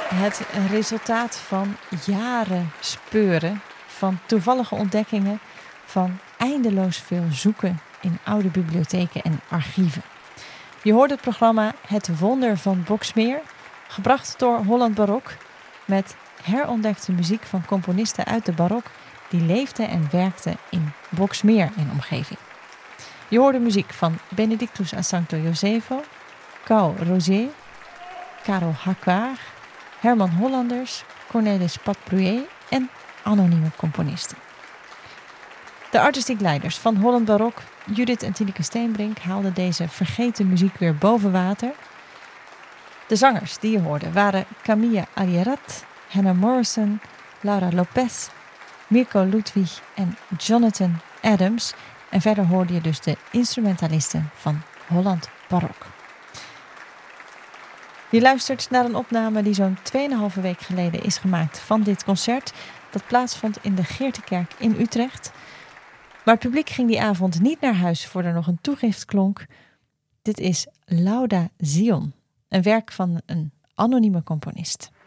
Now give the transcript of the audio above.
Het resultaat van jaren speuren, van toevallige ontdekkingen, van eindeloos veel zoeken in oude bibliotheken en archieven. Je hoort het programma Het Wonder van Boxmeer, gebracht door Holland Barok, met herontdekte muziek van componisten uit de barok die leefden en werkten in Boxmeer en omgeving. Je hoorde muziek van Benedictus a Sancto Josefo, Cao Rosier, Karel Hakwaar, Herman Hollanders, Cornelis Patbrouillet en anonieme componisten. De artistiek leiders van Holland Barok, Judith en Tineke Steenbrink, haalden deze vergeten muziek weer boven water. De zangers die je hoorde waren Camilla Aliarat, Hannah Morrison, Laura Lopez, Mirko Ludwig en Jonathan Adams. En verder hoorde je dus de instrumentalisten van Holland Barok. Je luistert naar een opname die zo'n 2,5 week geleden is gemaakt van dit concert. Dat plaatsvond in de Geertekerk in Utrecht. Maar het publiek ging die avond niet naar huis voor er nog een toegift klonk. Dit is Lauda Zion, een werk van een anonieme componist.